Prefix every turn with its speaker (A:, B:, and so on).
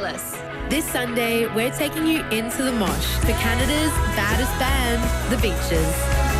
A: jealous.
B: This Sunday, we're taking you into the mosh for Canada's baddest band, The Beaches.